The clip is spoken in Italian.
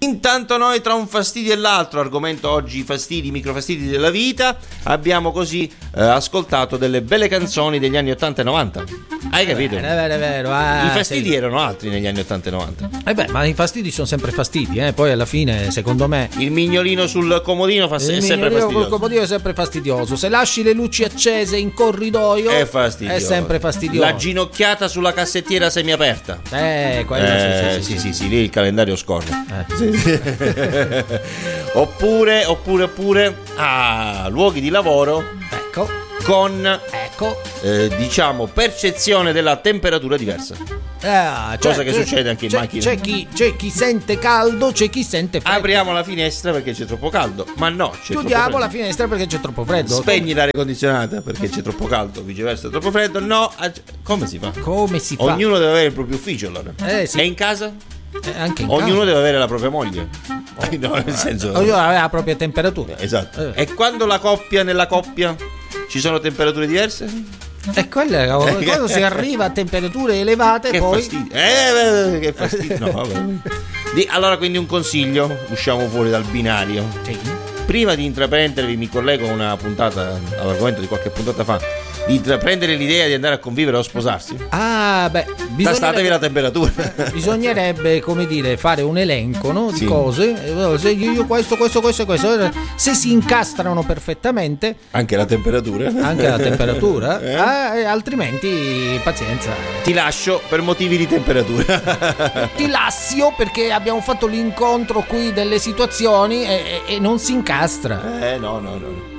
Intanto noi tra un fastidio e l'altro, argomento oggi i fastidi, i microfastidi della vita, abbiamo così ascoltato delle belle canzoni degli anni 80 e 90. Hai capito? È vero. I fastidi erano altri negli anni 80 e 90. Ma i fastidi sono sempre fastidi, poi alla fine, secondo me, Il mignolino sul comodino è sempre fastidioso. Il comodino è sempre fastidioso. Se lasci le luci accese in corridoio È fastidioso. è sempre fastidioso. La ginocchiata sulla cassettiera semiaperta. Quello Sì, lì il calendario scorre. Oppure luoghi di lavoro con diciamo percezione della temperatura diversa. Cosa che succede anche in macchina. C'è chi sente caldo, c'è chi sente freddo. Apriamo la finestra perché c'è troppo caldo, ma no, c'è chiudiamo la finestra perché c'è troppo freddo. Spegni l'aria condizionata perché c'è troppo caldo, viceversa troppo freddo. No, come si fa? Ognuno deve avere il proprio ufficio allora. Sì. E in casa? Anche in Ognuno casa deve avere la propria moglie. No, nel senso, ognuno aveva la propria temperatura. Esatto. E quando nella coppia ci sono temperature diverse? E quando si arriva a temperature elevate, che poi fastidio. Che fastidio. No, vabbè. Allora, quindi un consiglio, usciamo fuori dal binario. Sì. Prima di intraprendervi, mi collego a una puntata, all'argomento di qualche puntata fa, di intraprendere l'idea di andare a convivere o sposarsi. Tastatevi la temperatura. Bisognerebbe, come dire, fare un elenco, no, di Sì. cose. Se io questo. Se si incastrano perfettamente, Anche la temperatura. altrimenti pazienza. Ti lascio per motivi di temperatura. Ti lassio perché abbiamo fatto l'incontro qui delle situazioni e non si incastra. No.